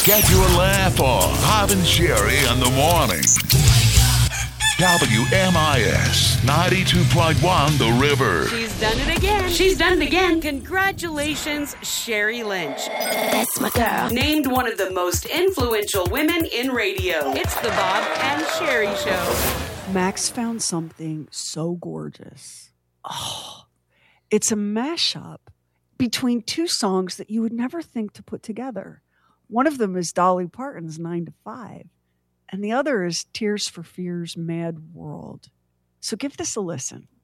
Get your laugh on. Bob and Sherry in the morning. WMIS 92.1 The River. She's done it again. She's done it again. Congratulations, Sherry Lynch. That's my girl. Named one of the most influential women in radio. It's the Bob and Sherry Show. Max found something so gorgeous. Oh, it's a mashup between two songs that you would never think to put together. One of them is Dolly Parton's 9 to 5, and the other is Tears for Fears' Mad World. So give this a listen.